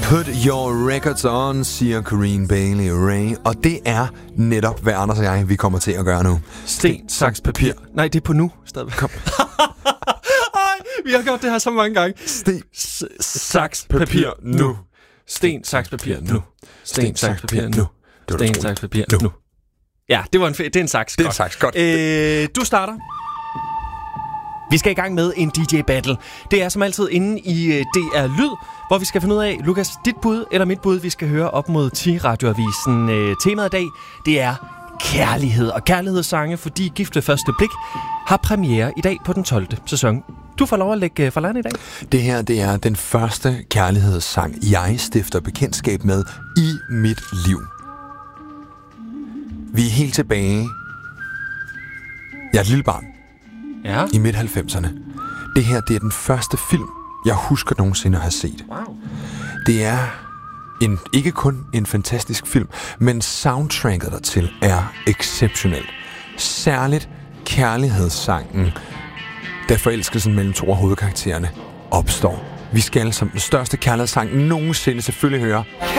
Put your records on, siger Corinne Bailey Rae. Og det er netop, hvad Anders og jeg, vi kommer til at gøre nu. Sten, saks, papir. Nej, det er på nu stadigvæk. Kom. Vi har gjort det her så mange gange. Sten, saks, papir, nu. Sten, saks, papir, nu. Sten, saks, papir, nu. Sten, saks, papir, nu. Ja, det var det er en saks. Det er en saks, godt. Du starter. Vi skal i gang med en DJ-battle. Det er som altid inde i DR Lyd, hvor vi skal finde ud af, Lukas, dit bud eller mit bud, vi skal høre op mod 10 radioavisen. Temaet i dag, det er kærlighed og kærlighedssange, fordi Gift ved første blik har premiere i dag på den 12. sæson. Du får lov at lægge for land i dag. Det her, det er den første kærlighedssang, jeg stifter bekendtskab med i mit liv. Vi er helt tilbage. Jeg er et lille barn. Ja. I midt-90'erne. Det her, det er den første film, jeg husker nogensinde at have set. Wow. Det er ikke kun en fantastisk film, men soundtracket dertil er exceptionelt. Særligt kærlighedssangen, da forelskelsen mellem to af hovedkaraktererne opstår. Vi skal som den største kærlighedssang nogensinde selvfølgelig høre